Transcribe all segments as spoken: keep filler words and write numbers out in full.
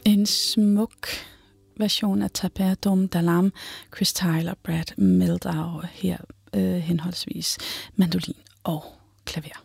En smuk version af Taperdum d'Alarm, Chris Tyler og Brad Mehldau her, øh, henholdsvis mandolin og klaver.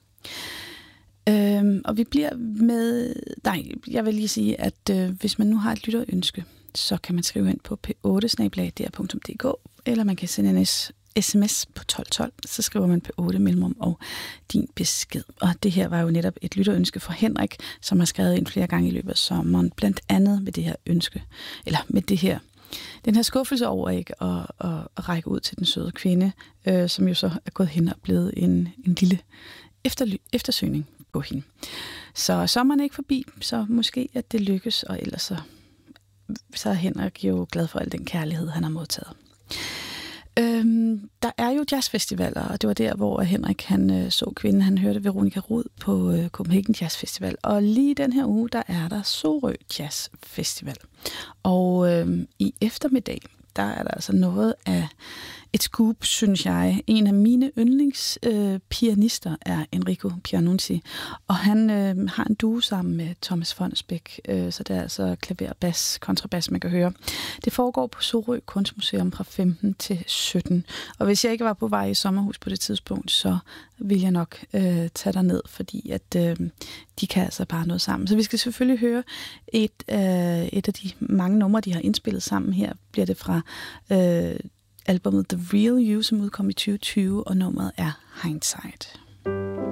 Øhm, og vi bliver med... Nej, jeg vil lige sige, at øh, hvis man nu har et lytterønske, så kan man skrive ind på p otte snabel-a d r punktum d k, eller man kan sende en sms på tolv tolv, så skriver man p otte mellemrum og din besked. Og det her var jo netop et lytterønske fra Henrik, som har skrevet ind flere gange i løbet af sommeren, blandt andet med det her ønske, eller med det her, den her skuffelse over ikke at, at, at række ud til den søde kvinde, øh, som jo så er gået hen og blevet en, en lille efter, eftersøgning på hende. Så sommeren er ikke forbi, så måske at det lykkes, og ellers så, så er Henrik jo glad for al den kærlighed, han har modtaget. Øhm, der er jo jazzfestivaler, og det var der, hvor Henrik han øh, så kvinden, han hørte Veronica Rud på øh, Copenhagen Jazz Festival. Og lige den her uge, der er der Sorø Jazz Festival. Og øh, i eftermiddag, der er der altså noget af et scoop, synes jeg. En af mine yndlingspianister øh, er Enrico Pianunzi, og han øh, har en duo sammen med Thomas Fonnesbæk, øh, så det er altså klaver, bas, kontrabas, man kan høre. Det foregår på Sorø Kunstmuseum fra femten til sytten, og hvis jeg ikke var på vej i sommerhus på det tidspunkt, så vil jeg nok øh, tage der ned, fordi at øh, de kan altså bare noget sammen. Så vi skal selvfølgelig høre et, øh, et af de mange numre, de har indspillet sammen. Her bliver det fra øh, albumet The Real You, som udkom i tyve tyve, og nummeret er Hindsight.